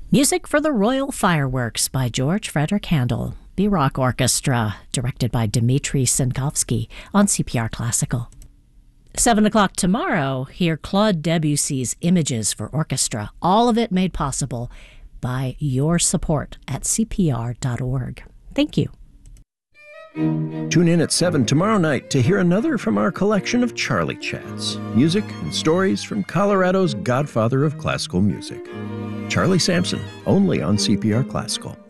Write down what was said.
Music for the Royal Fireworks by George Frederick Handel. The Rock Orchestra, directed by Dmitri Sinkovsky on CPR Classical. 7 o'clock tomorrow, hear Claude Debussy's Images for Orchestra. All of it made possible by your support at CPR.org. Thank you. Tune in at 7 tomorrow night to hear another from our collection of Charlie Chats. Music and stories from Colorado's godfather of classical music, Charlie Sampson, only on CPR Classical.